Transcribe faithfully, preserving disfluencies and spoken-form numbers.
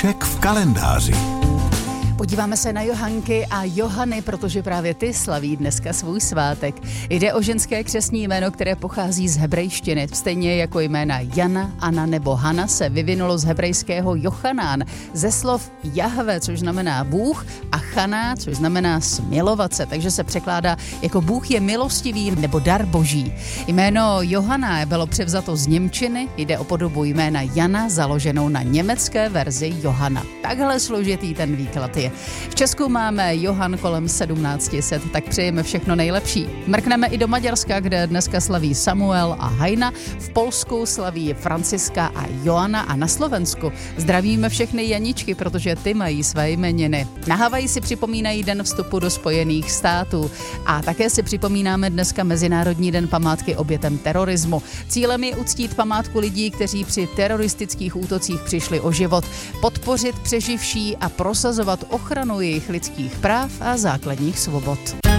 Dnešek v kalendáři. Podíváme se na Johanky a Johany, protože právě ty slaví dneska svůj svátek. Jde o ženské křestní jméno, které pochází z hebrejštiny. Stejně jako jména Jana, Anna nebo Hana se vyvinulo z hebrejského Jochanán, ze slov Jahve, což znamená Bůh, a Chana, což znamená smilovat se, takže se překládá jako Bůh je milostivý nebo dar boží. Jméno Johana bylo převzato z němčiny, jde o podobu jména Jana, založenou na německé verzi Johana. Takhle složitý ten výklad je. V Česku máme Johan kolem sedmnáct set, tak přejeme všechno nejlepší. Mrkneme i do Maďarska, kde dneska slaví Samuel a Hajna, v Polsku slaví Franciska a Joana a na Slovensku zdravíme všechny Janičky, protože ty mají své jmeniny. Na Havaji si připomínají den vstupu do Spojených států a také si připomínáme dneska Mezinárodní den památky obětem terorismu. Cílem je uctít památku lidí, kteří při teroristických útocích přišli o život, podpořit přeživší a prosazovat ochranu jejich lidských práv a základních svobod.